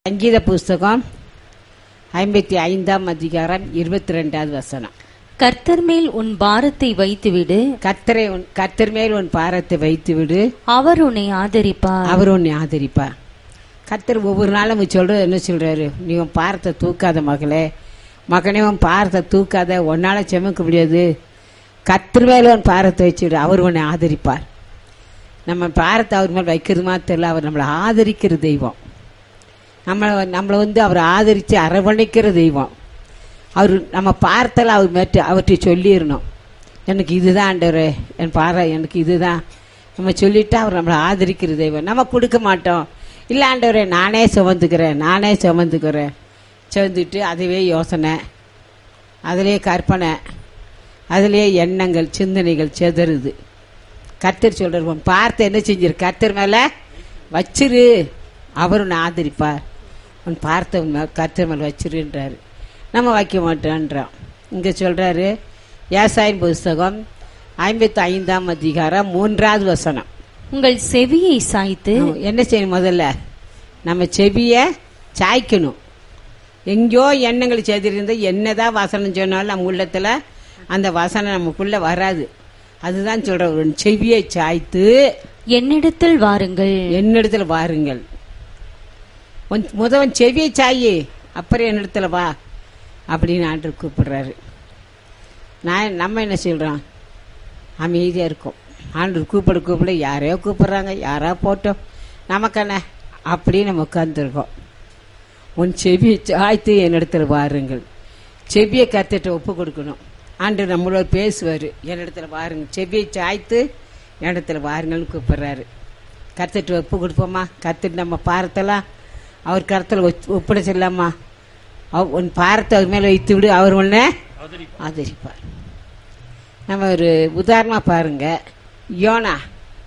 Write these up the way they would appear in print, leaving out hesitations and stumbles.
சங்கீத புஸ்தகம் 55ஆம் அதிகாரம் 22வது வசனம். கர்த்தர் மேல் உன் பாரத்தை வைத்துவிடு. கர்த்தர் மேல் உன் பாரத்தை வைத்துவிடு. அவர் உன்னை ஆதரிப்பார். அவர் உன்னை ஆதரிப்பார். கர்த்தர் ஒவ்வொரு நாளும் சொல்றது என்ன சொல்றாரு? நீ உன் பாரத்தை தூக்காத மகளே, மகனே உன் பாரத்தை தூக்காத, உன்னால செமக்க முடியாது. கர்த்தர் மேல உன் பாரத்தை வச்சுவிடு, அவர் உன்னை ஆதரிப்பார். நம்ம பாரத்தை அவர் மேல் வைக்கிறது மாத்திரம், அவர் நம்மளை ஆதரிக்கிற தெய்வம். நம்மளை அவர் ஆதரித்து அரவணைக்கிற தெய்வம். அவர் நம்ம பார்த்தல அவர் அவற்றை சொல்லிடணும். எனக்கு இதுதான் ஆண்டவரே, எனக்கு இதுதான் நம்ம சொல்லிவிட்டு அவர் நம்மளை ஆதரிக்கிற தெய்வம். நம்ம கொடுக்க மாட்டோம். இல்லை ஆண்டவரே நானே சுமந்துக்கிறேன் சுமந்துட்டு அதுவே யோசனை, அதிலே கற்பனை, அதிலே எண்ணங்கள் சிந்தனைகள் செதறுது. கர்த்தர் சொல்றார், பார்த்து என்ன செஞ்சிரு, கர்த்தர் மேலே வச்சிரு, அவர் உன்னை ஆதரிப்பார். உன் பார்த்த கர்த்தர் மேலே வச்சிருன்றாரு. நம்ம வைக்க மாட்டோன்றோம். இங்கே சொல்றாரு ஏசாயின் புஸ்தகம் 55ஆம் அதிகாரம் 3வது வசனம். உங்கள் செவியை சாய்த்து என்ன செய்யணும்? முதல்ல நம்ம செவியை சாய்க்கணும். எங்கேயோ எண்ணங்கள் செய்திருந்தா என்னதான் வசனம் சொன்னாலும் நம்ம உள்ளத்துல அந்த வசனம் நமக்குள்ள வராது. அதுதான் சொல்ற, செவியை சாய்த்து என்னிடத்தில் வாருங்கள். முதவன் செவியை சாயி, அப்புறம் என்னிடத்துல வா அப்படின்னு ஆண்டவர் கூப்பிடுறாரு. நம்ம என்ன சொல்றோம்? அமைதியா இருக்கும். ஆண்டவர் கூப்பிட யாரையோ கூப்பிடுறாங்க, யாரா போட்டோம், நமக்கான அப்படின்னு நம்ம உட்கார்ந்துருக்கோம். உன் செவியை சாய்த்து என்னிடத்துல வாருங்கள். செவியை கத்திட்ட ஒப்பு கொடுக்கணும். ஆண்டவர் நம்மளோட பேசுவாரு, என்னிடத்துல வாருங்க, செவியை சாய்த்து என்னிடத்துல வாருங்கள்னு கூப்பிடுறாரு. கத்திட்டு ஒப்பு கொடுப்போமா? கத்திட்டு நம்ம பாரத்தெல்லாம் அவர் கருத்தில் ஒப்படைச்சிடலாமா? உன் பாரத்தை அவர் மேலே வைத்து விடு, அவர் உன்னை ஆதரிப்பார். நம்ம ஒரு உதாரணமா பாருங்க. யோனா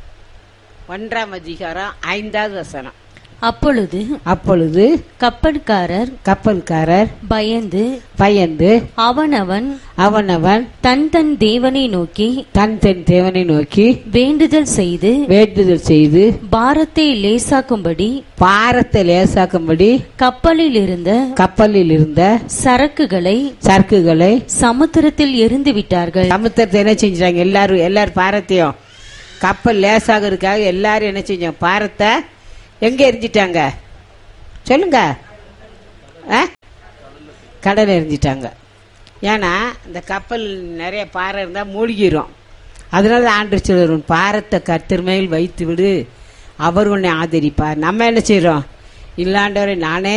1ஆம் அதிகாரம் 5வது வசனம். அப்பொழுது கப்பல்காரர் பயந்து அவனவன் தன் தேவனை நோக்கி வேண்டுதல் செய்து பாரத்தை லேசாக்கும்படி கப்பலில் இருந்த சரக்குகளை சமுத்திரத்தில் எறிந்து விட்டார்கள். சமுத்திரத்தை என்ன செஞ்சாங்க? எல்லாரும் பாரத்தையும், கப்பல் லேசாகிறதுக்காக எல்லாரும் என்ன செஞ்சாங்க? பாரத்தை எங்க எரிஞ்சிட்டாங்க? சொல்லுங்க. கடல் எரிஞ்சிட்டாங்க. ஏன்னா இந்த கப்பல் நிறைய பாறை இருந்தா மூழ்கிரும். அதனால ஆண்டு சொல்லுவோம், பாரத்தை கர்த்தர் மேல் வைத்து விடு, அவர் உன்னை ஆதரிப்பார். நம்ம என்ன செய்யறோம்? இல்லாண்டவரை நானே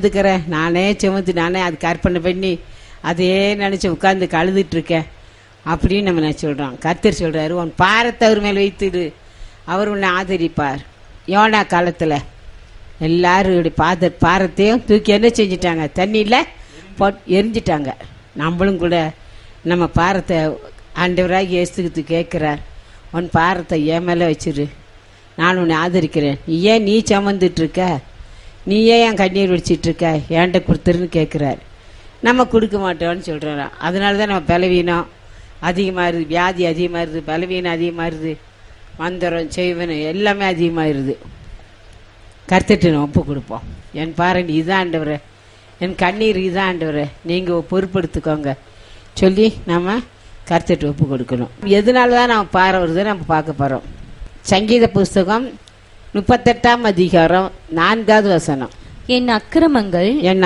சுமந்து அதுக்கு அர்ப்பணை பண்ணி அதையே நினைச்சு உட்கார்ந்து கழுதுட்டு இருக்கேன் அப்படின்னு நம்ம என்ன சொல்றோம்? கர்த்தர் சொல்றாரு, உன் பாரத்தை அவர் மேல் வைத்துடு, அவர் உன்னை ஆதரிப்பார். யோனா காலத்துல எல்லாரும் பாரத்தையும் தூக்கி என்ன செஞ்சிட்டாங்க? தண்ணியில எரிஞ்சிட்டாங்க. நம்மளும் கூட நம்ம பாரத்தை ஆண்டவராகி இயேசுக்கு கேட்கிறார், உன் பாரத்தை என் மேல வச்சிரு, நான் உன்னை ஆதரிக்கிறேன். நீ சுமந்துட்டு இருக்க, நீ ஏன் கண்ணீர் வடிச்சிட்டு இருக்க, ஏன்ட்ட கொடுத்துருன்னு கேட்கிறார். நம்ம கொடுக்க மாட்டோம்னு சொல்றோம். அதனாலதான் நம்ம பலவீனம் அதிகமாயிருது, வியாதி அதிகமாயிருது, பலவீனம் அதிகமாயிருது, மந்திரம் செய்வனும் எல்லாமே அதிகமாயிருது. கர்த்தர்ட்ட நம்ம ஒப்பு கொடுப்போம். என் பாருங்க இதான் ஆண்டவரே, என் கண்ணீர் இதான் ஆண்டவரே, நீங்க பொறுப்படுத்திக்கோங்க சொல்லி நம்ம கர்த்தர்ட்ட ஒப்பு கொடுக்கணும். எதனாலதான் நம்ம பாறை வருது நம்ம பார்க்க போறோம். சங்கீத புஸ்தகம் 38ஆம் அதிகாரம் 4வது வசனம். என் அக்கிரமங்கள்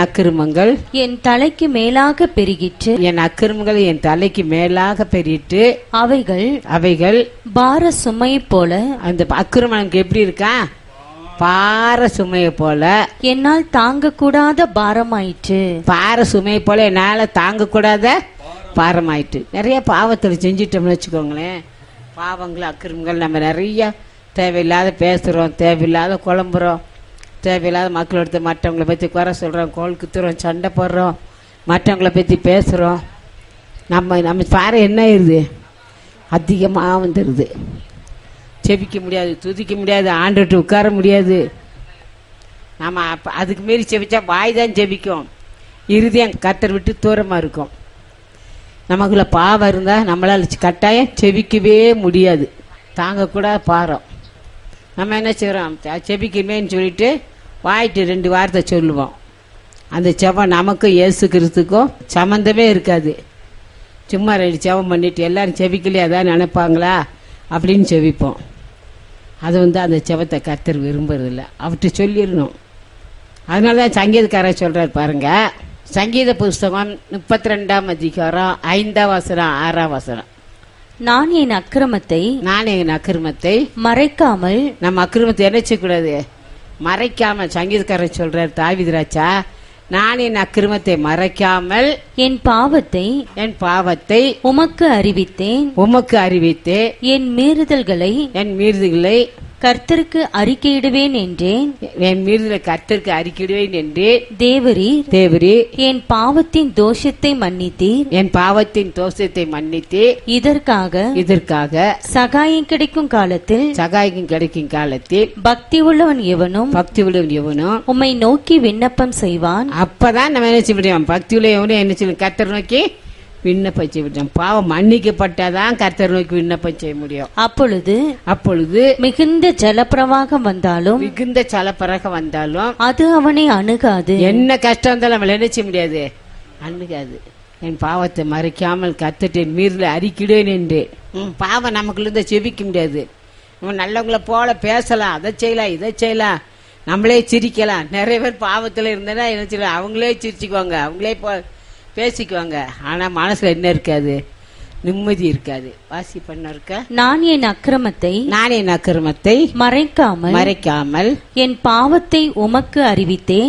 என் தலைக்கு மேலாக பெருகிற்று. என் அக்கிரமங்கள் என் தலைக்கு மேலாக பெருகிட்டு அவைகள் பார சுமையை போல. அந்த அக்கிரமம் எப்படி இருக்கா? பார சுமையை போல என்னால் தாங்க கூடாத பாரமாயிற்று. பார சுமையை போல என்னால தாங்க கூடாத பாரமாயிட்டு. நிறைய பாவத்தில் செஞ்சிட்டோம்னு வச்சுக்கோங்களேன். பாவங்கள் அக்கிரமங்கள் நம்ம நிறைய தேவையில்லாத பேசுறோம், தேவையில்லாத குழம்புறோம், தேவையில்லாத மக்களோட மற்றவங்களை பற்றி குறை சொல்கிறோம், கோல் குத்துறோம், சண்டை போடுறோம், மற்றவங்களை பற்றி பேசுகிறோம். நம்ம பாறை என்ன ஆயிடுது? அதிகமாக வந்துடுது. செபிக்க முடியாது, துதிக்க முடியாது, ஆண்டுட்டு உட்கார முடியாது. நம்ம அதுக்கு மீறி செபிச்சா வாய் தான் செபிக்கும், இருதயம் கர்த்தர் விட்டு தூரமாக இருக்கும். நமக்குள்ள பாவம் இருந்தால் நம்மளால் கட்டாயம் செபிக்கவே முடியாது, தாங்கக்கூட பாரம். நம்ம என்ன செய்கிறோம்? செபிக்கணுமேன்னு சொல்லிட்டு வாயிட்டு 2 வார்த்தை சொல்லுவோம். அந்த ஜெபம் நமக்கும் இயேசு கிறிஸ்துக்கும் சம்மந்தமே இருக்காது. சும்மா 2 ஜெபம் பண்ணிட்டு எல்லாரும் செபிக்கலையே அதான் நினைப்பாங்களா அப்படின்னு செபிப்போம். அது அந்த ஜெபத்தை கர்த்தர் விரும்புறதில்ல. அவர்கிட்ட சொல்லிடணும். அதனால தான் சங்கீதக்காரர் சொல்றாரு பாருங்க. சங்கீத புஸ்தகம் 32ஆம் அதிகாரம் 5ஆம் வசனம் 6ஆம் வசனம். நான் என் அக்கிரமத்தை மறைக்காமல், நம்ம அக்கிரமத்தை என்ன கூடாது, மறைக்காமல். சங்கீதக்காரர் சொல்றாரு தாவீது ராஜா, நான் என் அக்கிரமத்தை மறைக்காமல் என் பாவத்தை உமக்கு அறிவித்தேன். என் மீறுதல்களை கர்த்தருக்கு அறிக்கையிடுவேன் என்றேன். என் மீறுதலை கர்த்தருக்கு அறிக்கையிடுவேன் என்றேன். தேவரீர் என் பாவத்தின் தோஷத்தை மன்னித்தீர். இதற்காக சகாயம் கிடைக்கும் காலத்தில் பக்தி உள்ளவன் எவனும் உம்மை நோக்கி விண்ணப்பம் செய்வான். அப்பதான் நம்ம என்ன செய்ய முடியும், பக்தி உள்ள எவனும் என்ன செய்யணும், கர்த்தர் நோக்கி விண்ணப்பம் செய்ய முடியும். பாவம் மன்னிக்கப்பட்டாதான் கர்த்தர் நோக்கி விண்ணப்பம் செய்ய முடியும். அப்பொழுது மிகுந்த ஜலப்பிரவாகம் வந்தாலும் அது அவனை அணுகாது. என்ன கஷ்டம் இருந்தாலும் அவளை என்ன செய்ய முடியாது, அணுகாது. என் பாவத்தை மறைக்காமல் கர்த்தர் என் மீறலை அறிக்கிடுவேன் என்று. பாவம் நமக்குள்ள இருந்து செபிக்க முடியாது. நம்ம நல்லவங்களை போல பேசலாம், அதை செய்யலாம் இதை செய்யலாம், நம்மளே சிரிக்கலாம். நிறைய பேர் பாவத்துல இருந்தேன்னா என்ன செய்யலாம், அவங்களே சிரிச்சுக்குவாங்க, அவங்களே பேசிக்குவாங்க. ஆனா மனசுல என்ன இருக்காது, நிம்மதி இருக்காது. வாசி பண்ண இருக்க. நான் என் அக்கிரமத்தை மறைக்காமல் என் பாவத்தை உமக்கு அறிவித்தேன்.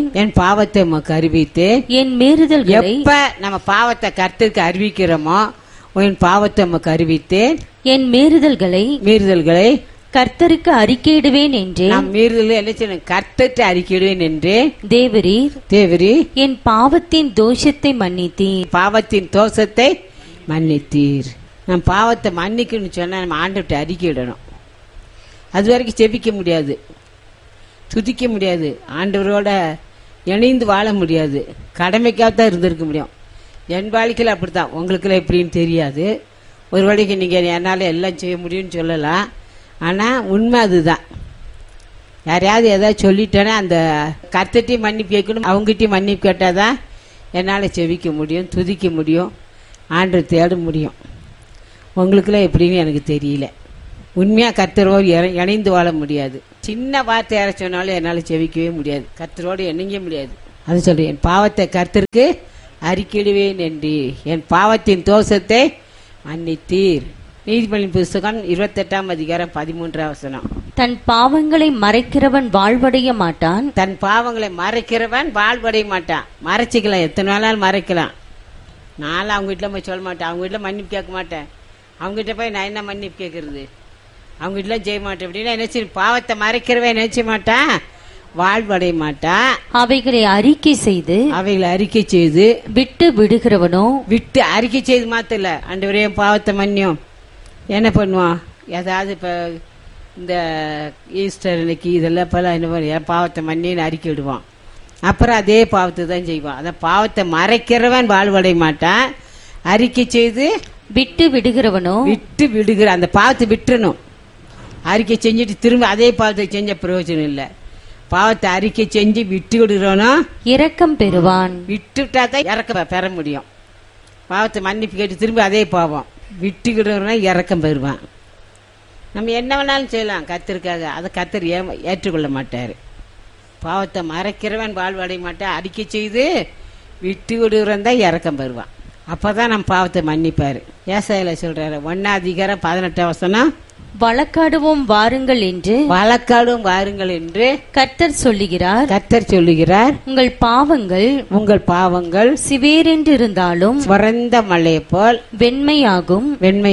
என் மீறுதல்களை, எப்ப நம்ம பாவத்தை கர்த்தருக்கு அறிவிக்கிறோமோ, என் பாவத்தை உமக்கு அறிவித்தேன். என் மீறுதல்களை கர்த்தருக்கு அறிக்கையிடுவேன் என்றே. கர்த்தருக்கு அறிக்கையிடுவேன் என்றே. தேவரீர் என் பாவத்தின் தோஷத்தை மன்னித்தீர். நம் பாவத்தை மன்னிக்கணும்னு சொன்னா நம்ம ஆண்டவர்கிட்ட அறிக்கையிடணும். அது வரைக்கும் செபிக்க முடியாது, துதிக்க முடியாது, ஆண்டவரோட இணைந்து வாழ முடியாது. கடமைக்காகத்தான் இருந்திருக்க முடியும். என் வாழ்க்கையில் அப்படித்தான், உங்களுக்குலாம் எப்படின்னு தெரியாது. ஒரு வழிக்கு நீங்க என்னால எல்லாம் செய்ய முடியும்னு சொல்லலாம். ஆனால் உண்மை அதுதான். யாரையாவது ஏதாவது சொல்லிட்டேன்னா அந்த கர்த்தர்கிட்டையும் மன்னிப்பு கேட்கணும், அவங்ககிட்டையும் மன்னிப்பு கேட்டாதான் என்னால் செவிக்க முடியும், துதிக்க முடியும், ஆண்டவர் தேட முடியும். உங்களுக்குலாம் எப்படின்னு எனக்கு தெரியல. உண்மையாக கர்த்தரோடு இணைந்து வாழ முடியாது. சின்ன வார்த்தை யார சொன்னாலும் என்னால் செவிக்கவே முடியாது, கர்த்தரோடு இணைங்க முடியாது. அது சொல்றேன், என் பாவத்தை கர்த்தருக்கு அறிக்கையிடுவேன் என்று, என் பாவத்தின் தோஷத்தை மன்னித்தீர். நீதிமொழியின் புஸ்தகம் 28ஆம் அதிகாரம் 13ஆம் வசனம். தன் பாவங்களை மறைக்கிறவன் வாழ்வடைய மாட்டான். மறைச்சிக்கலாம், எத்தனை நாளாலும் மறைக்கலாம். நானும் அவங்க வீட்டில் போய் சொல்ல மாட்டேன், அவங்க வீட்டில் மன்னிப்பு கேட்க மாட்டேன். அவங்ககிட்ட போய் நான் என்ன மன்னிப்பு கேட்கறது, அவங்க வீட்டில் செய்ய மாட்டேன் அப்படின்னா நினைச்சு பாவத்தை மறைக்கிறவன் நினைச்ச மாட்டான், வாழ்வடைய மாட்டான். அவைகளை அறிக்கை செய்து விட்டு விடுகிறவனோ, அறிக்கை செய்து மாத்தல ஆண்டவரே பாவத்தை மன்னியும் என்ன பண்ணுவான், ஏதாவது இப்போ இந்த ஈஸ்டர் அன்னைக்கு இதெல்லாம் போல என்ன என் பாவத்தை மன்னின்னு அறிக்கை விடுவான். அப்புறம் அதே பாவத்தை தான் செய்வான். அந்த பாவத்தை மறைக்கிறவன் வாழ்வடைய மாட்டான், அறிக்கை செய்து விட்டு விடுகிறவனோ, அந்த பாவத்தை விட்டுறணும். அறிக்கை செஞ்சுட்டு திரும்ப அதே பாவத்தை செஞ்ச பிரயோஜனம் இல்லை. பாவத்தை அறிக்கை செஞ்சு விட்டு விடுறோனோ இரக்கம் பெறுவான். விட்டுட்டா தான் இறக்கம் பெற முடியும். பாவத்தை மன்னிப்பு கேட்டு திரும்ப அதே பாவம் விட்டுக்கிடுறோம்னா இறக்கம் பெறுவான். நம்ம என்ன வேணாலும் செய்யலாம் கர்த்தருக்காக, அதை கர்த்தர் ஏற்றுக்கொள்ள மாட்டாரு. பாவத்தை மறைக்கிறவன் வாழ்வடைய மாட்டான், அறிக்கை செய்து விட்டு விடுறவன் தான் இறக்கம் பெறுவான். அப்பதான் நம்ம பாவத்தை மன்னிப்பாரு. ஏசாயால சொல்றாரு 1ஆம் அதிகாரம் 18ஆம் வசனம். வழக்காடுவோம் வாருங்கள் என்று கர்த்தர் சொல்லுகிறார். உங்கள் பாவங்கள் சிவேரென்று இருந்தாலும் சிவந்த மலையை போல் வெண்மையாகும்.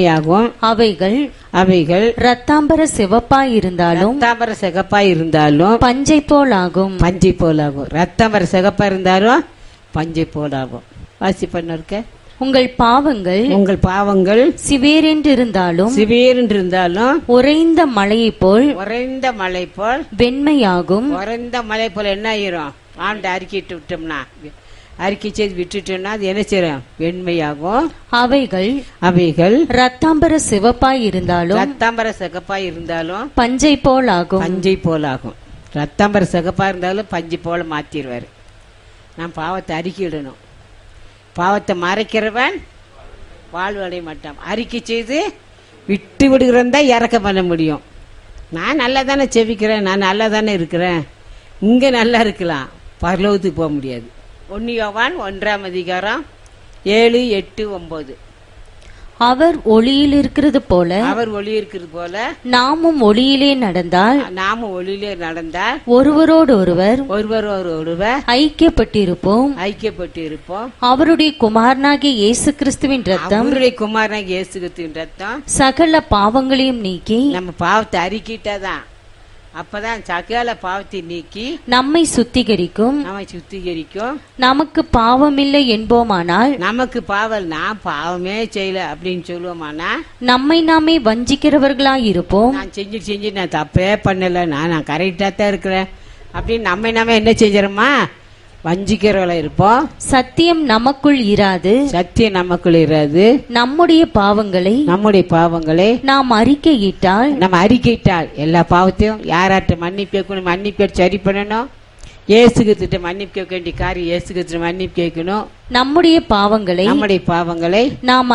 அவைகள் ரத்தாம்பர சிவப்பாய் இருந்தாலும் பஞ்சை போலாகும். ரத்தாம்பர சிவப்பா இருந்தாலும் பஞ்சை போலாகும். வாசி பண்ண உங்கள் பாவங்கள் சிவேரென்று இருந்தாலும் உறைந்த மலையை போல் வெண்மையாகும். உறைந்த மலை போல என்ன ஆயிரும், ஆண்டு அறிக்கைட்டு விட்டோம்னா, அறிக்கை செய்து விட்டுட்டோம்னா அது என்ன செய்யும், வெண்மையாகும். அவைகள் ரத்தாம்பர சிவப்பாய் இருந்தாலும் பஞ்சை போலாகும். ரத்தம்பர சிகப்பா இருந்தாலும் பஞ்சு போல மாத்திடுவார். நான் பாவத்தை அறிக்கையிடணும். பாவத்தை மறைக்கிறவன் வாழ்வு அடைய மாட்டான். அறிக்கை செய்து விட்டு விடுகிறதா இறக்கம் பண்ண முடியும். நான் நல்லா தானே செவிக்கிறேன், நான் நல்லா தானே இருக்கிறேன், இங்கே நல்லா இருக்கலாம், பரலோகத்துக்கு போக முடியாது. 1 யோவான் 1:7, 8, 9. அவர் ஒளியில் இருக்கிறது போல அவர் ஒளி இருக்கிறது போல நாமும் ஒளியிலே நடந்தால் ஒருவரோடு ஒருவர் ஐக்கியப்பட்டிருப்போம். அவருடைய குமாரனாகிய இயேசு கிறிஸ்துவின் ரத்தம் சகல பாவங்களையும் நீக்கி நம்ம பாவத்தை அறிக்கிட்டாதான் அப்பதான் சகல பாவத்தை நீக்கி நம்மை சுத்திகரிக்கும். நமக்கு பாவமில்லை என்போமானால், நமக்கு பாவம் நான் பாவமே செய்யல அப்படின்னு சொல்லுவோமானா நம்மை நாமே வஞ்சிக்கிறவர்களாய் இருப்போம். நான் செஞ்சு நான் தப்பே பண்ணல, நான் கரெக்டா தான் இருக்கிறேன் அப்படின்னு நம்மை நாம என்ன செஞ்சிடமா வஞ்சிக்கிறவளா இருப்போம். சத்தியம் நமக்குள் இராது. நம்முடைய பாவங்களை நாம் அறிக்கையிட்டால் எல்லா பாவத்தையும் யாராட்ட மன்னிப்பு சரி பண்ணணும். இயேசுகிட்ட மன்னிப்பு கேட்க வேண்டிய காரியம் இயேசுகிட்ட மன்னிப்பு கேட்கணும். நம்முடைய பாவங்களை நாம்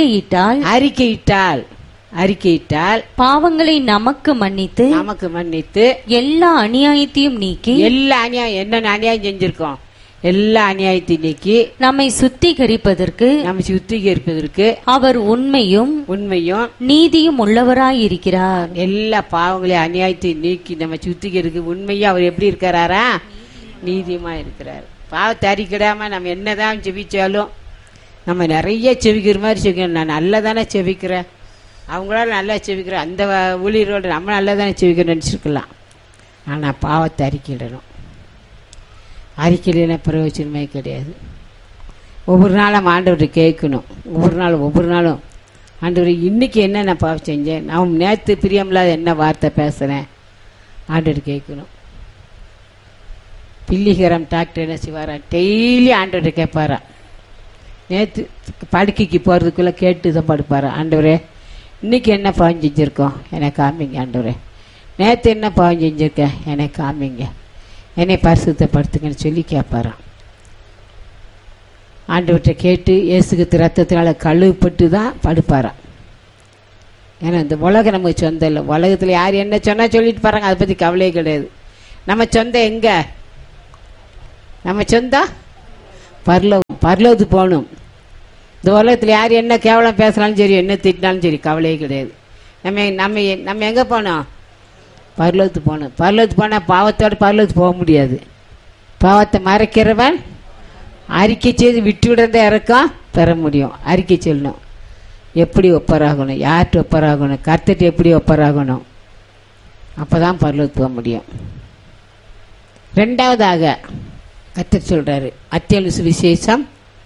அறிக்கையிட்டால் பாவங்களை நமக்கு மன்னித்து எல்லா அநியாயத்தையும் நீக்கி என்ன அநியாயம் செஞ்சிருக்கோம் எல்லா அநியாயத்தையும் நீக்கி நம்மை சுத்திகரிப்பதற்கு அவர் உண்மையும் நீதியும் உள்ளவராயிருக்கிறார். எல்லா பாவங்களையும் அநியாயத்தையும் நீக்கி நம்ம சுத்திகரிக்க உண்மையும் அவர் எப்படி இருக்கிறாரா, நீதியுமா இருக்கிறார். பாவத்தை அறிக்கிடாம நம்ம என்னதான் செவிச்சாலும் நம்ம நிறைய செவிக்கிற மாதிரி செவிக்கணும். நான் நல்லதானே செவிக்கிறேன், அவங்களால நல்லா செவிக்கிறேன், அந்த ஊழியரோடு நம்ம நல்லா தானே செவிக்கிறோம் நினச்சிருக்கலாம். ஆனால் பாவத்தை அறிக்கையிடணும். அறிக்கையில பிரயோஜனமே கிடையாது. ஒவ்வொரு நாளும் ஆண்டவர்கிட்ட கேட்கணும். ஒவ்வொரு நாளும் ஆண்டவர் இன்னைக்கு என்ன நான் பாவம் செஞ்சேன், நான் நேற்று பிரியமில்லாத என்ன வார்த்தை பேசுகிறேன் ஆண்டவர் கேட்கணும். பில்லிகரம் டாக்டர் என்ன செய்வாரா, டெய்லி ஆண்டவர்கிட்ட கேட்பாரா. நேற்று படுக்கைக்கு போகிறதுக்குள்ளே கேட்டு தான் படுப்பாரா, ஆண்டவரே இன்னைக்கு என்ன பாவம் செஞ்சுருக்கோம் எனக்கு காமிங்க, ஆண்டவரே நேற்று என்ன பாவம் செஞ்சுருக்கேன் எனக்கு காமிங்க, என்னை பரிசுத்தப்படுத்துங்கன்னு சொல்லி கேட்பாராம். ஆண்டவர்கிட்ட கேட்டு இயேசுக்கு ரத்தத்தினால கழுவுப்பட்டு தான் படுப்பாராம். ஏன்னா இந்த உலகம் நமக்கு சொந்தம் இல்லை. உலகத்தில் யார் என்ன சொன்னால் சொல்லிட்டு பாருங்க, அதை பற்றி கவலையே கிடையாது. நம்ம சொந்தம் எங்க, நம்ம சொந்தம் பரலோகத்துக்கு போகணும். இந்த உலகத்தில் யார் என்ன கேவலம் பேசினாலும் சரி, என்ன திட்டினாலும் சரி, கவலையே கிடையாது. நம்ம எங்கே போனோம், பரலோகத்துக்கு போகணும். பரலோகத்துக்கு போனால் பாவத்தோடு பரலோகத்துக்கு போக முடியாது. பாவத்தை மறைக்கிறவன் அறிக்கை செய்து விட்டு விடுறத இறக்கம் பெற முடியும். அறிக்கை சொல்லணும், எப்படி ஒப்பராகணும், யார்கிட்ட ஒப்பராகணும், கர்த்தர்கிட்ட எப்படி ஒப்பராகணும், அப்போ தான் பரலோகத்துக்கு போக முடியும். ரெண்டாவதாக கர்த்தர் சொல்கிறாரு, மத்தேயு சுவிசேஷம்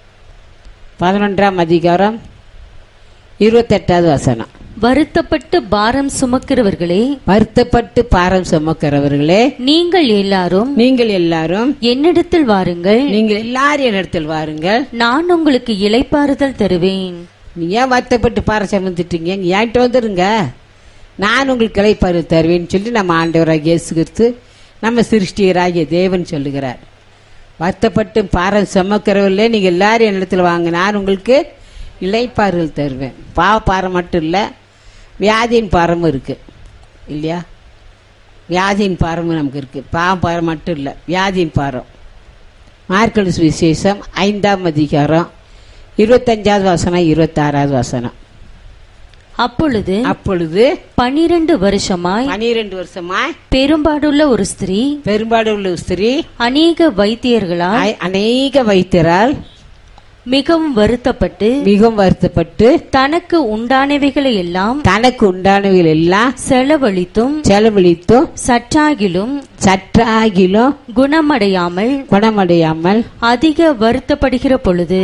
11 28 வசனம். வருத்தப்பட்டு பாரம் சுமக்கிறவர்களே, நீங்கள் எல்லாரும் என்னிடத்தில் வாருங்கள், நான் உங்களுக்கு இளைப்பாறுதல் தருவேன். நீ ஏன் வருத்தப்பட்டு பாரம் சுமந்துட்டீங்க, என்கிட்ட வந்துருங்க, நான் உங்களுக்கு இளைப்பாறுதல் தருவேன்னு சொல்லி நம்ம ஆண்டவராகிய இயேசு கிறிஸ்து நம்ம சிருஷ்டிகராகிய தேவன் சொல்லுகிறார். வருத்தப்பட்டு பாரம் சுமக்கிறவர்களே, நீங்க எல்லாரும் என்னிடத்தில் வாங்க, நான் உங்களுக்கு இளைப்பாறுதல் தருவேன். பாரம் மட்டும் இல்லை, வியாதியின் பாரமும் இருக்கு இல்லையா, வியாதியின் பாரமும் நமக்கு இருக்கு. பாரம் மட்டும் இல்லை, வியாதியின் பாரம். மார்க்கு சுவிசேஷம் 5 25 வசனம் 26 வசனம். அப்பொழுது 12 வருஷமாய் பெரும்பாடுள்ள ஒரு ஸ்திரீ அநேக வைத்தியரால் மிகவும் வருத்தப்பட்டு தனக்கு உண்டானவைகளை எல்லாம் செலவழித்தும் சற்றாகிலும் குணமடையாமல் அதிக வருத்தப்படுகிற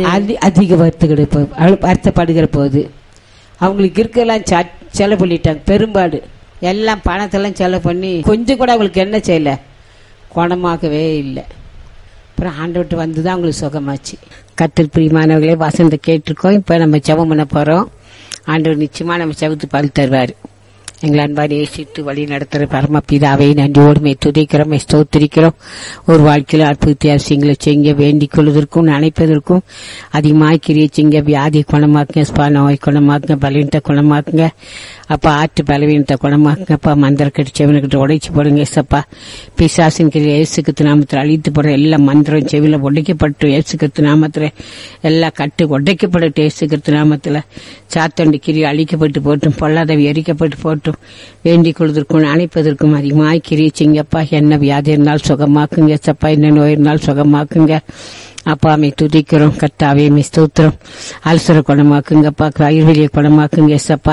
பொழுது அவங்களுக்கு இருக்கலாம் செலவு பண்ணிட்டாங்க. பெரும்பாடு எல்லாம் பணத்தெல்லாம் செலவு பண்ணி கொஞ்சம் கூட அவங்களுக்கு என்ன செய்யல, குணமாகவே இல்லை. அப்புறம் ஆண்டவர்கிட்ட வந்து தான் அவங்களுக்கு சுகமாச்சு. கர்த்தர் பிரியமானவர்களே, வசனத்தை கேட்டிருக்கோம். இப்போ நம்ம ஜெபம் பண்ண போகிறோம். ஆண்டவர் நிச்சயமாக நம்ம ஜெபத்துக்கு பதில் தருவார். எங்கள் அன்பா நேசித்து வழி நடத்துகிற பரமபிதாவை நன்றியோடுமை துதிக்கிறோம், ஸ்தோத்திரிக்கிறோம். ஒரு வாழ்க்கையில் அற்புத அதிசயங்களை செய்ய வேண்டிக் கொள்வதற்கும் நினைப்பதற்கும் அதிகமாக கிரியை செய்ய. வியாதி குணமாக்குங்க, நோய் குணமாக்குங்க, பலவீனத்தை குணமாக்குங்க அப்பா. ஆற்று பலவீனத்தை குணமாக்குங்கப்பா. மந்திர கடிச்சவனுக்கிட்ட உடைச்சு போடுங்க ஏசப்பா. பிசாசின் கிரியை இயேசுக்கு நாமத்தில் அழித்து போடுற எல்லா மந்திரம் செவில உடைக்கப்பட்டு இயேசுக்கு நாமத்தில் எல்லா கட்டு உடைக்கப்பட்டு இயேசுக்கு நாமத்தில் சாத்தண்டி கிரியை அழிக்கப்பட்டு போட்டும், பொல்லாதவி எரிக்கப்பட்டு போட்டும். வேண்டிக் கொள்வதற்கும் அணைப்பதற்கும் அதிகமாக கிரியை செய்யுங்கப்பா. என்ன வியாதி இருந்தாலும் சுகமாக்குங்க சப்பா. என்ன நோய் இருந்தாலும் சுகமாக்குங்க அப்பா. மே துதிக்கிறோம் கர்த்தாவே, மே ஸ்தோத்திரம். அல்சர குணமாக்குங்கப்பா, வயிறுவலியை குணமாக்குங்க ஏசப்பா.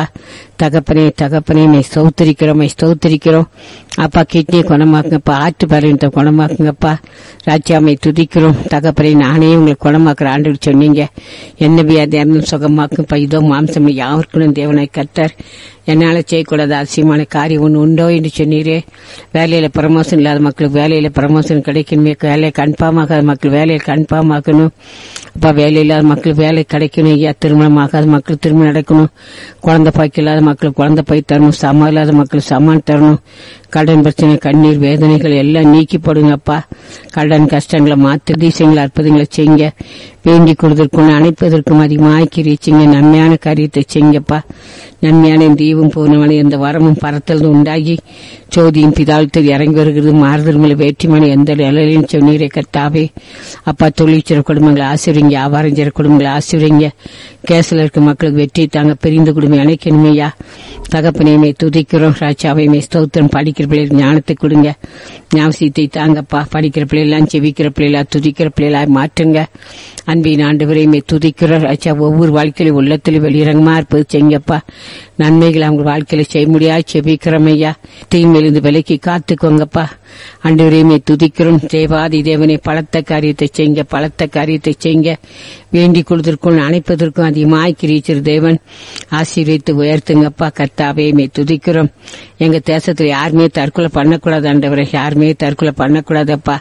தகப்பனே மே ஸ்தோத்திரிக்கிறோம் அப்பா. கிட்னியை குணமாக்குங்கப்பா, ஆற்று பலவீனத்தை குணமாக்குங்கப்பா. ராஜாமை துதிக்கிறோம் தகப்பனே. நானே உங்களுக்கு குணமாக்குற ஆண்டு சொன்னீங்க. என்ன வியாதி இருந்தாலும் சுகமாக்குப்பா. இதோ மாம்சம் யாருக்குன்னு தேவனை கர்த்தர் என்னால செய்யக்கூடாது அதிசயமான காரியம் ஒன்று உண்டோ என்று சொன்னீரே. வேலையில ப்ரமோஷன் இல்லாத மக்களுக்கு வேலையில ப்ரமோஷன் கிடைக்கணுமே. வேலையை கன்ஃபார்ம் ஆகாத மக்கள் வேலையை கன்ஃபார்ம் ஆக்கணும் அப்பா. வேலை இல்லாத மக்கள் வேலை கிடைக்கணும் ஐயா. திருமணம் ஆகாத மக்கள் திருமணம் நடக்கணும். குழந்தை பாய்க்கு இல்லாத மக்கள் குழந்தை பாய் தரணும். சமம் இல்லாத மக்கள் சமான் தரணும். கடன் பிரச்சனை, கண்ணீர், வேதனைகள் எல்லாம் நீக்கி போடுங்கப்பா. கடன் கஷ்டங்களை மாற்று அதிசயங்களை அற்புதங்களை செய்யுங்க. வேண்டிக் கொள்வதற்கும் அணைப்பதற்கும் அதிகமாக கிரிச்சிங்க. நன்மையான காரியத்தை செய்யுங்கப்பா. நன்மையான தீவும் பூர்ணமான எந்த வரமும் பரத்தல் உண்டாகி சோதியும் பிதாழ்த்தில் இறங்கி வருகிறது. மாறுதல் வேற்றிமான எந்த நிலையிலும் சொன்னீரே கர்த்தாவே அப்பா. தொழிற்சிற குடும்பங்களை ஆசிரியங்க, வியாபாரம் செய்கிற குடும்பங்களை ஆசிரியங்க. கேசில் இருக்க மக்களுக்கு வெற்றி தாங்க, பிரிந்து குடும்பம் அணைக்கணுமையா. தகப்பனையுமே துதிக்கிறோம் ராஜாவையுமே ஸ்தோத்திரம். படிக்கிற பிள்ளைகளுக்கு ஞானத்தை கொடுங்க, ஞாபகத்தை தாங்கப்பா. படிக்கிற பிள்ளைகளாம் செவிக்கிற பிள்ளைகளா துதிக்கிற பிள்ளைகளா மாற்றுங்க. அன்பின் ஆண்டவரையுமே துதிக்கிறோம் ராஜா. ஒவ்வொரு வாழ்க்கையிலும் உள்ளத்திலும் வெளியிறங்கமா இருப்பது செய்யுங்கப்பா. நன்மைகளை அவங்க வாழ்க்கையில செய்ய முடியாது செபிக்கிறோம் ஐயா. தீமையிலிருந்து விலைக்கு காத்துக்கோங்கப்பா. ஆண்டவரையுமே துதிக்கிறோம். தேவாதி தேவனை பலத்த காரியத்தை செய்யுங்க. வேண்டிக் கொள்வதற்கும் அணைப்பதற்கும் அதிகமாய் கிரிச்சிரு தேவன் ஆசீர்வதித்து உயர்த்துங்கப்பா. கர்த்தாவையுமே துதிக்கிறோம். எங்க தேசத்துல யாருமே தற்கொலை பண்ணக்கூடாது ஆண்டவரை, யாருமே தற்கொலை பண்ணக்கூடாதப்பா.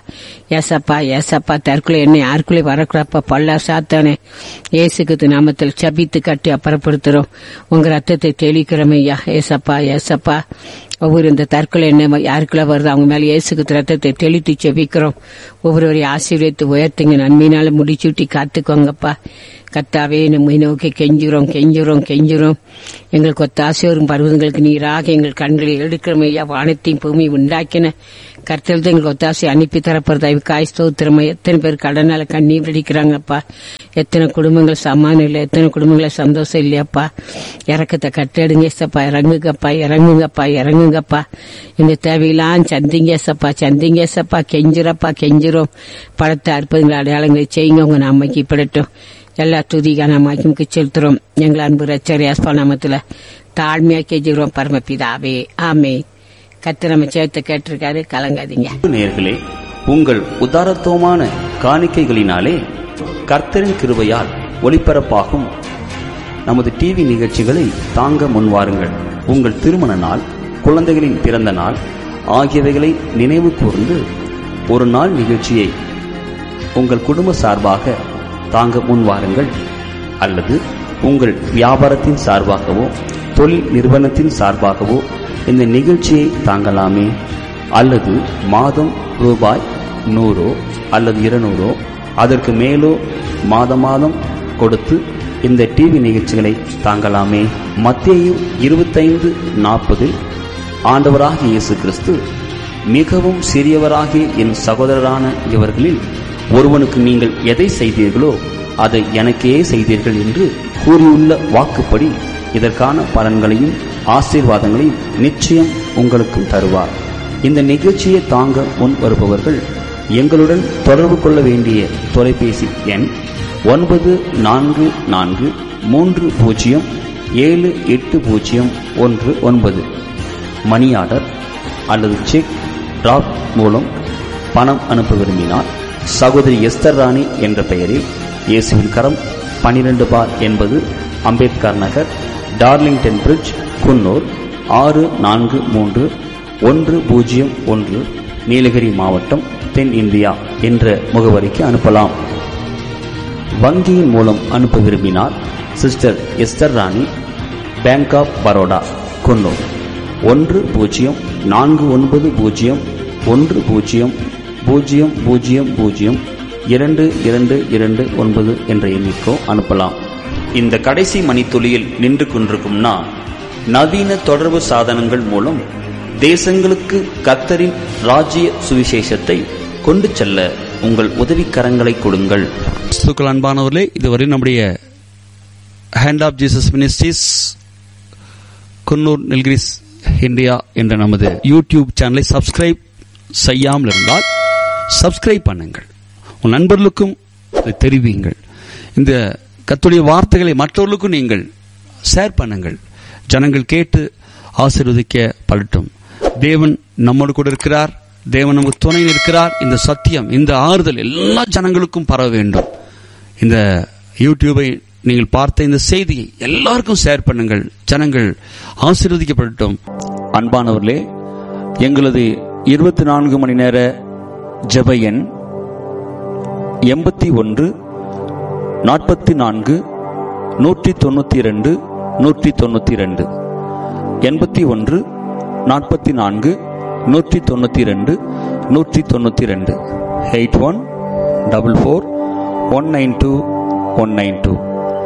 ஏசப்பா தற்கொலை என்ன யாருக்குள்ளே வரக்கூடாதுப்பா. பல்லா சாத்தானே இயேசுக்கு நாமத்தில் சபித்து கட்டி அப்புறப்படுத்துறோம். உங்க ரத்தத்தை தெளிக்கிறோம் ஐயா. ஏசப்பா ஒவ்வொரு இந்த தற்கொலை என்ன யாருக்குள்ள வருது அவங்க மேல இயேசுக்கு ரத்தத்தை தெளித்து செபிக்கிறோம். ஒவ்வொருவரையும் ஆசீர்வதித்து உயர்த்துங்க. நன்மையினால முடிச்சுட்டி காத்துக்கோங்கப்பா. கர்த்தாவே நம்மை நோக்கி கெஞ்சுறோம். எங்களுக்கு ஒத்தாசை வரும் பருவங்களுக்கு நீராக எங்கள் கண்களை எடுக்கிறோம் ஐயா. வானத்தையும் பூமி உண்டாக்கின கர்த்தர் எங்களுக்கு ஒத்தாசை அனுப்பி தரப்படுறது அதுக்காய் ஸ்தோத்திரம். எத்தனை பேர் கடனால கண்ணீர் அடிக்கிறாங்கப்பா. எத்தனை குடும்பங்கள் சமானம் இல்லை, எத்தனை குடும்பங்கள சந்தோஷம் இல்லையாப்பா. இறக்கத்தை கட்டெடுங்க ஏசப்பா. இறங்குங்கப்பா. இந்த தேவையெல்லாம் சந்திங்க ஏசப்பா. கெஞ்சுறோம். படத்தை அற்புதங்களை அடையாளங்களை செய்யுங்க. உங்க நாமைக்கு படட்டும். எல்லா துதிக்கான நாமக்கு செலுத்துறோம். எங்கள் அன்பு ரட்சகர் இயேசு நாமத்துல தாழ்மையா கெஞ்சுகிறோம் பரமபிதாவே, ஆமென். கர்த்தர் நம்ம சேர்த்து கேட்டிருக்காரு, கலங்காதீங்க. நேயர்களே, உங்கள் உதாரத்துவமான காணிக்கைகளினாலே கர்த்தரின் கிருபையால் ஒளிபரப்பாகும் நமது டிவி நிகழ்ச்சிகளை தாங்க முன்வாருங்கள். உங்கள் திருமண நாள், குழந்தைகளின் பிறந்த நாள் ஆகியவைகளை நினைவு கூர்ந்து ஒரு நாள் நிகழ்ச்சியை உங்கள் குடும்ப சார்பாக தாங்க முன்வாருங்கள். அல்லது உங்கள் வியாபாரத்தின் சார்பாகவோ தொழில் நிறுவனத்தின் சார்பாகவோ இந்த நிகழ்ச்சியை தாங்கலாமே. அல்லது மாதம் ரூபாய் 100 அல்லது 200 அதற்கு மேலோ மாதம் கொடுத்து இந்த டிவி நிகழ்ச்சிகளை தாங்கலாமே. மத்தேயு 25:40 ஆண்டவராகிய இயேசு கிறிஸ்து, மிகவும் சிறியவராகிய என் சகோதரரான இவர்களில் ஒருவனுக்கு நீங்கள் எதை செய்தீர்களோ அதை எனக்கே செய்தீர்கள் என்று கூறியுள்ள வாக்குப்படி இதற்கான பலன்களையும் ஆசீர்வாதங்களையும் நிச்சயம் உங்களுக்கும் தருவார். இந்த நிகழ்ச்சியை தாங்க முன் வருபவர்கள் எங்களுடன் தொடர்பு கொள்ள வேண்டிய தொலைபேசி எண் 9440780119. மணி ஆர்டர் அல்லது செக் டிராப் மூலம் பணம் அனுப்ப விரும்பினால் சகோதரி எஸ்தர் ராணி என்ற பெயரில் இயேசுவின் கரம் 12/80 அம்பேத்கர் நகர், டார்லிங்டன் பிரிட்ஜ், குன்னூர் 643101, நீலகிரி மாவட்டம், தென் இந்தியா என்ற முகவரிக்கு அனுப்பலாம். வங்கியின் மூலம் அனுப்ப விரும்பினால் sister Esther Rani, bank of Baroda, Coonoor 1049 என்ற எண்ணிக்கோ அனுப்பலாம். இந்த கடைசி மணித்துளியில் நின்று கொண்டிருக்கும் நான், நவீன தொடர்பு சாதனங்கள் மூலம் தேசங்களுக்கு கர்த்தரின் ராஜ்ய சுவிசேஷத்தை கொண்டு செல்ல உங்கள் உதவிக்கரங்களை கொடுங்கள். அன்பானவர்களே, இதுவரை நம்முடைய hand of Jesus ministries Coonoor Nilgiris India என்ற நமது யூடியூப் சேனலை சப்ஸ்கிரைப் செய்யாமல் இருந்தால் சப்ஸ்கிரைப் பண்ணுங்கள். உன் நண்பர்களுக்கும் தெரிவியுங்கள். இந்த கர்த்தருடைய வார்த்தைகளை மற்றவர்களுக்கும் நீங்கள் ஷேர் பண்ணுங்கள். ஜனங்கள் கேட்டு ஆசீர்வதிக்கப்படட்டும். தேவன் நம்மோடு கூட இருக்கிறார். தேவன் நமக்கு துணை இருக்கிறார். இந்த சத்தியம், இந்த ஆறுதல் எல்லா ஜனங்களுக்கும் பரவ வேண்டும். இந்த யூடியூபை நீங்கள் பார்த்த இந்த செய்தியை எல்லாருக்கும் ஷேர் பண்ணுங்கள். ஜனங்கள் ஆசீர்வதிக்கப்படட்டும். அன்பானவர்களே, எங்களது 24 மணி நேர ஜெப எண் 81 44 192 192 81 44 192 192 8144192192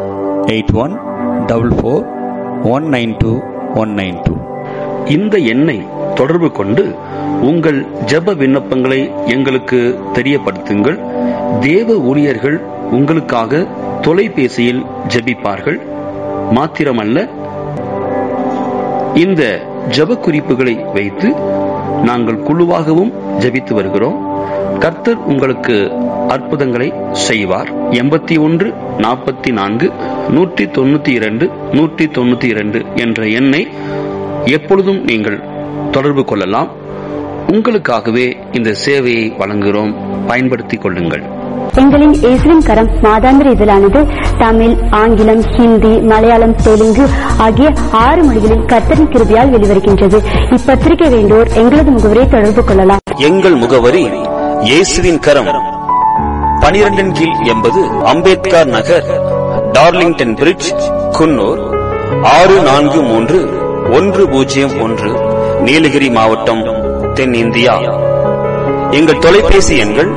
8144192192. இந்த எண்ணை தொடர்பு கொண்டு உங்கள் ஜெப விண்ணப்பங்களை எங்களுக்கு தெரியப்படுத்துங்கள். தேவ ஊழியர்கள் உங்களுக்காக தொலைபேசியில் ஜெபிப்பார்கள். மாத்திரமல்ல, இந்த ஜெப குறிப்புகளை வைத்து நாங்கள் குழுவாகவும் ஜெபித்து வருகிறோம். கர்த்தர் உங்களுக்கு அற்புதங்களை செய்வார். 81 44 192 192 என்ற எண்ணை எப்பொழுதும் நீங்கள் தொடர்பு கொள்ளலாம். உங்களுக்காகவே இந்த சேவையை வழங்குகிறோம். பயன்படுத்திக் கொள்ளுங்கள். எங்களின் இயேசுவின் கரம் மாதாந்திர இதழானது தமிழ், ஆங்கிலம், ஹிந்தி, மலையாளம், தெலுங்கு ஆகிய 6 மொழிகளில் கர்த்தரின் கிருபையால் வெளிவருகின்றது. இப்பத்திரிகை வேண்டோர் எங்களது முகவரியை தொடர்பு கொள்ளலாம். எங்கள் முகவரி இயேசுவின் கரம், 12 கீழ் 80 அம்பேத்கர் நகர், டார்லிங்டன் பிரிட்ஜ், குன்னூர் 643101, நீலகிரி மாவட்டம், தென்னிந்தியா. எங்கள் தொலைபேசி எண்கள்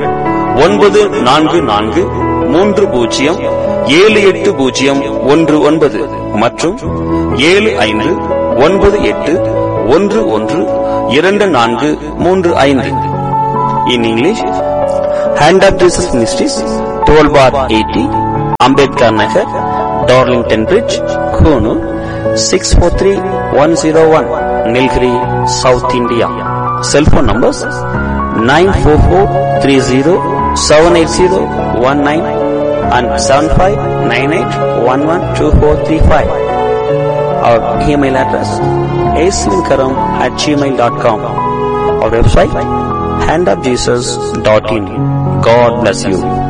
9430780119 மற்றும் 7598112435. In English, Hand of Jesus Ministries, 12/80, Ambedkar Nagar, Darlington Bridge, Konoor, 643101, Nilgiri, South India. Cell phone numbers 944307801 and 7598112435. Our email address aswinkaram@gmail.com. Our website handofjesus.in. God bless you.